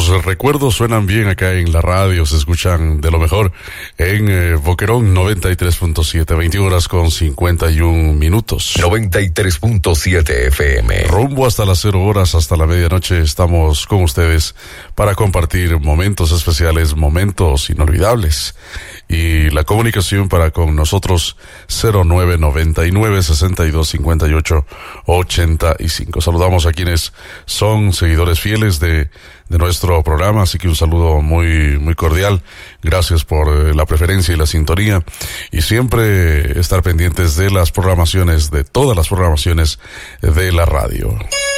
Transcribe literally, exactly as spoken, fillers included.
recuerdos suenan bien acá en la radio, se escuchan de lo mejor en eh, Boquerón noventa y tres punto siete, veintiuna horas con cincuenta y un minutos. noventa y tres punto siete F M. Rumbo hasta las cero horas, hasta la medianoche, estamos con ustedes para compartir momentos especiales, momentos inolvidables. Y la comunicación para con nosotros cero nueve noventa y nueve sesenta y dos cincuenta y ocho ochenta y cinco. Saludamos a quienes son seguidores fieles de, de nuestro programa, así que un saludo muy, muy cordial. Gracias por eh, la preferencia y la sintonía, y siempre estar pendientes de las programaciones, de todas las programaciones de la radio.